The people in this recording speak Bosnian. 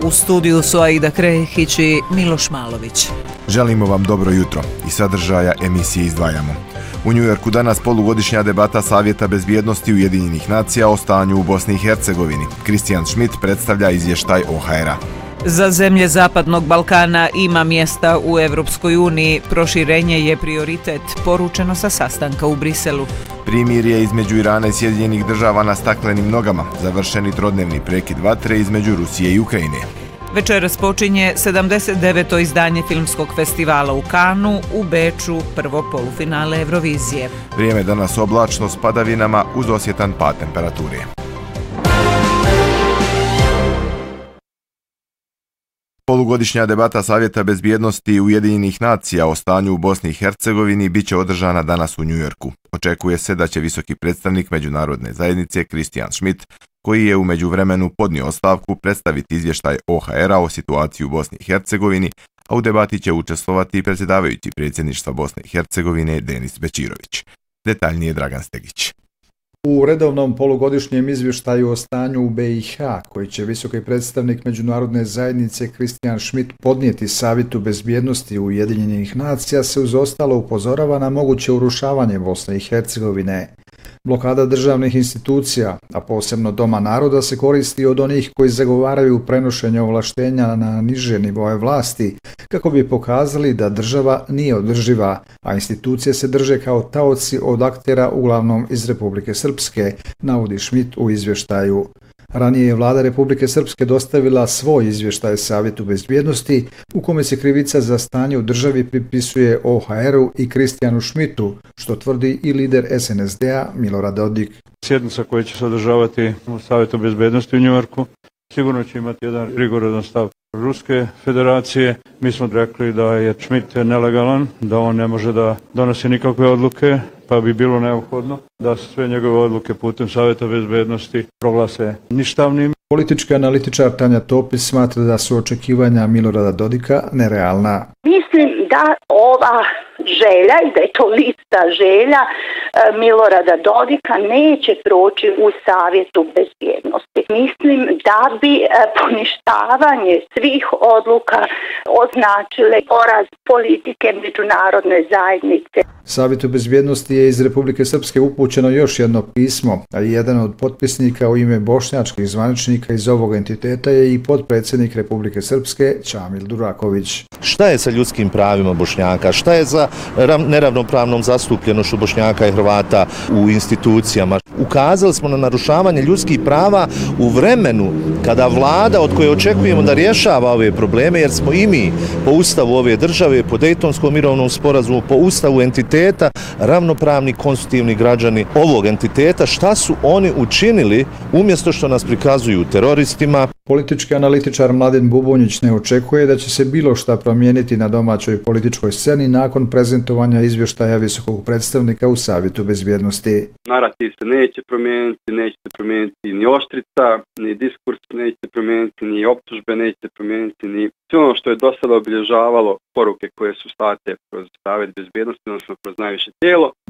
U studiju su Aida Krehić i Miloš Malović. Želimo vam dobro jutro i sadržaja emisije izdvajamo. U Njujorku danas polugodišnja debata Savjeta bezbjednosti Ujedinjenih nacija o stanju u Bosni i Hercegovini. Christian Schmidt predstavlja izvještaj OHR-a. Za zemlje Zapadnog Balkana ima mjesta u Evropskoj uniji. Proširenje je prioritet, poručeno sa sastanka u Briselu. Primirje između Irana i Sjedinjenih država na staklenim nogama. Završeni trodnevni prekid vatre između Rusije i Ukrajine. Večeras počinje 79. izdanje filmskog festivala u Kanu, u Beču prvo polufinale Eurovizije. Vrijeme danas oblačno s padavinama uz osjetan pad temperature. Polugodišnja debata Savjeta bezbjednosti Ujedinjenih nacija o stanju u Bosni i Hercegovini biće održana danas u Njujorku. Očekuje se da će visoki predstavnik međunarodne zajednice Christian Schmidt, koji je u međuvremenu podnio ostavku, predstaviti izvještaj OHR-a o situaciji u Bosni i Hercegovini, a u debati će učestvovati predsjedavajući predsjedništva Bosne i Hercegovine Denis Bećirović. Detaljnije Dragan Stegić. U redovnom polugodišnjem izvještaju o stanju u BiH, koji će visoki predstavnik međunarodne zajednice Christian Schmidt podnijeti Savjetu bezbjednosti Ujedinjenih nacija, se uz ostalo upozorava na moguće urušavanje Bosne i Hercegovine. Blokada državnih institucija, a posebno Doma naroda, se koristi od onih koji zagovaraju prenošenje ovlaštenja na niže nivoe vlasti, kako bi pokazali da država nije održiva, a institucije se drže kao taoci od aktera uglavnom iz Republike Srpske, navodi Schmidt u izvještaju. Ranije je vlada Republike Srpske dostavila svoj izvještaj Savjetu bezbjednosti, u kome se krivica za stanje u državi pripisuje OHR-u i Christianu Schmidtu, što tvrdi i lider SNSD-a Milorad Dodik. Sjednica koja će se održavati u Savjetu bezbjednosti u Njujorku sigurno će imati jedan rigorozan stav Ruske federacije. Mi smo rekli da je Schmidt nelegalan, da on ne može da donosi nikakve odluke, pa bi bilo neophodno da se sve njegove odluke putem Savjeta bezbjednosti proglase ništavnim. Politički analitičar Tanja Topić smatra da su očekivanja Milorada Dodika nerealna. Mislim da ova želja i da je to lista želja Milorada Dodika neće proći u Savjetu bezbjednosti. Mislim da bi poništavanje svih odluka označile poraz politike međunarodne zajednice. Savjetu bezbjednosti je iz Republike Srpske upućeno još jedno pismo, a jedan od potpisnika u ime bošnjačkih zvaničnika iz ovog entiteta je i potpredsjednik Republike Srpske Čamil Duraković. Šta je sa ljudskim pravima Bošnjaka? Šta je za neravnopravnom zastupljenošću Bošnjaka i Hrvata u institucijama? Ukazali smo na narušavanje ljudskih prava u vremenu kada vlada od koje očekujemo da rješava ove probleme, jer smo i mi po ustavu ove države, po Dejtonskom mirovnom sporazumu, po ustavu entiteta, ravnopravni konstitutivni građani ovog entiteta. Šta su oni učinili umjesto što nas prikazuju teroristima? Politički analitičar Mladen Bubonjić ne očekuje da će se bilo šta promijeniti na domaćoj političkoj sceni nakon prezentovanja izvještaja visokog predstavnika u Savjetu bezbjednosti. Narativ se neće promijeniti ni oštrica, ni diskurs neće promijeniti, ni optužbe neće promijeniti, ni sve ono što je do sada obilježavalo poruke koje su slate kroz Savjet bezbjednosti, odnosno kroz najviše tijelo.